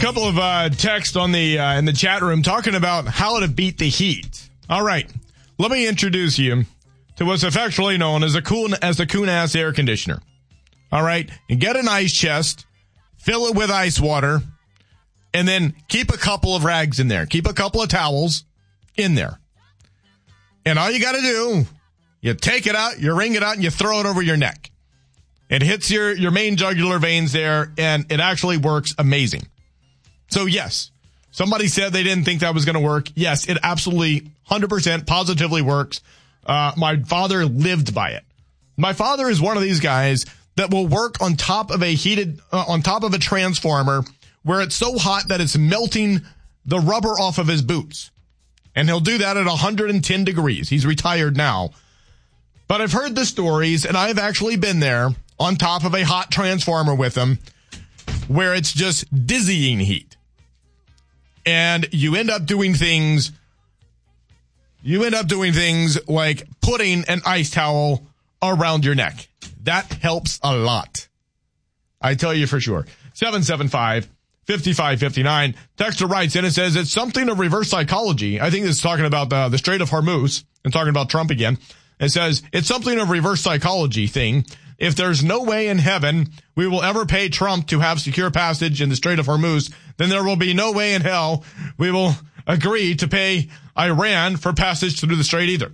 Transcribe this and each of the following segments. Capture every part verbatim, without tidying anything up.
Couple of uh, texts on the uh, in the chat room talking about how to beat the heat. All right, let me introduce you to what's affectionately known as a cool as the Coon-ass air conditioner. All right, and get an ice chest, fill it with ice water, and then keep a couple of rags in there. Keep a couple of towels in there. And all you got to do, you take it out, you wring it out, and you throw it over your neck. It hits your, your main jugular veins there, and it actually works amazing. So, yes, somebody said they didn't think that was going to work. Yes, it absolutely one hundred percent positively works. Uh, my father lived by it. My father is one of these guys that will work on top of a heated, uh, on top of a transformer where it's so hot that it's melting the rubber off of his boots. And he'll do that at one hundred ten degrees. He's retired now. But I've heard the stories, and I've actually been there on top of a hot transformer with him where it's just dizzying heat. And you end up doing things, you end up doing things like putting an ice towel around your neck. That helps a lot. I tell you for sure. seven seven five, five five five nine. Texter writes in and says it's something of reverse psychology. I think this is talking about the, the Strait of Hormuz and talking about Trump again. It says it's something of reverse psychology thing. If there's no way in heaven we will ever pay Trump to have secure passage in the Strait of Hormuz, then there will be no way in hell we will agree to pay Iran for passage through the strait either.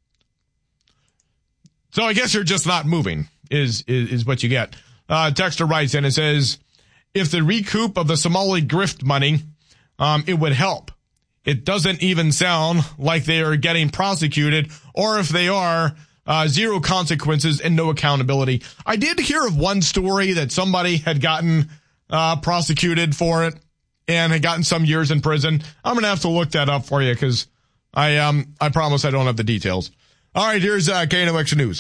So I guess you're just not moving is, is, is what you get. Uh, Texter writes in and says, if the recoup of the Somali grift money, um, it would help. It doesn't even sound like they are getting prosecuted, or if they are, uh, zero consequences and no accountability. I did hear of one story that somebody had gotten, uh, prosecuted for it and had gotten some years in prison. I'm going to have to look that up for you because I, um, I promise I don't have the details. All right, here's, uh, K N O X News.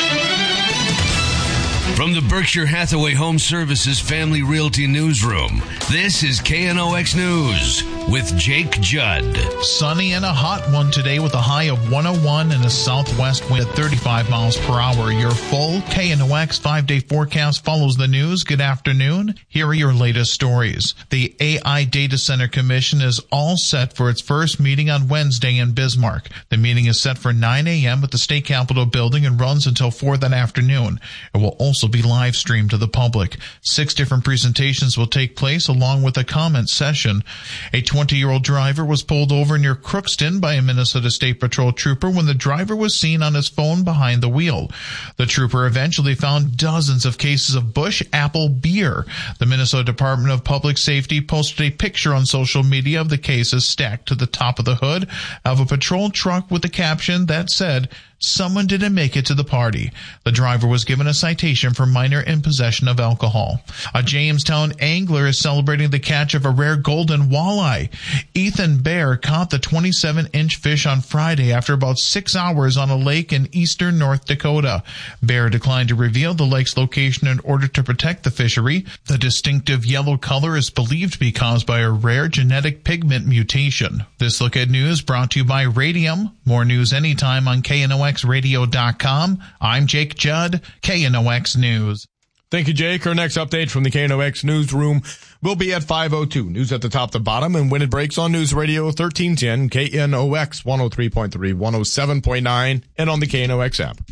From the Berkshire Hathaway Home Services Family Realty Newsroom, this is K N O X News with Jake Judd. Sunny and a hot one today with a high of one oh one and a southwest wind at thirty-five miles per hour. Your full K N O X five-day forecast follows the news. Good afternoon. Here are your latest stories. The A I Data Center Commission is all set for its first meeting on Wednesday in Bismarck. The meeting is set for nine a.m. at the State Capitol building and runs until four that afternoon. It will also be live streamed to the public. Six different presentations will take place along with a comment session. A twenty-year-old driver was pulled over near Crookston by a Minnesota State Patrol trooper when the driver was seen on his phone behind the wheel. The trooper eventually found dozens of cases of Busch Apple beer. The Minnesota Department of Public Safety posted a picture on social media of the cases stacked to the top of the hood of a patrol truck with the caption that said, "Someone didn't make it to the party." The driver was given a citation for minor in possession of alcohol. A Jamestown angler is celebrating the catch of a rare golden walleye. Ethan Bear caught the twenty-seven inch fish on Friday after about six hours on a lake in eastern North Dakota. Bear declined to reveal the lake's location in order to protect the fishery. The distinctive yellow color is believed to be caused by a rare genetic pigment mutation. This Look at News brought to you by Radium. More news anytime on K N O X radio dot com. I'm Jake Judd, K N O X News. Thank you, Jake. Our next update from the K N O X newsroom will be at five oh two. News at the top to bottom, and when it breaks on News Radio thirteen ten, K N O X one oh three point three, one oh seven point nine, and on the K N O X app.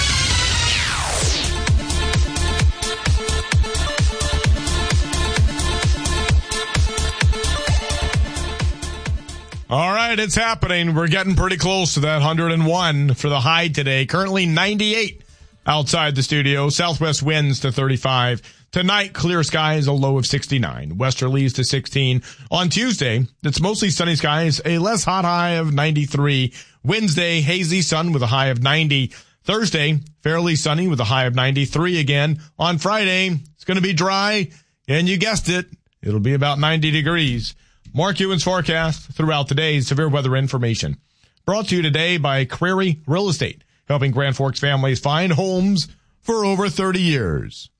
All right, it's happening. We're getting pretty close to that one hundred one for the high today. Currently ninety-eight outside the studio. Southwest winds to thirty-five. Tonight, clear skies, a low of sixty-nine. Westerlies to sixteen. On Tuesday, it's mostly sunny skies, a less hot high of ninety-three. Wednesday, hazy sun with a high of ninety. Thursday, fairly sunny with a high of ninety-three again. On Friday, it's going to be dry, and you guessed it, it'll be about ninety degrees. Mark Ewan's forecast throughout the day, severe weather information. Brought to you today by Crary Real Estate, helping Grand Forks families find homes for over thirty years.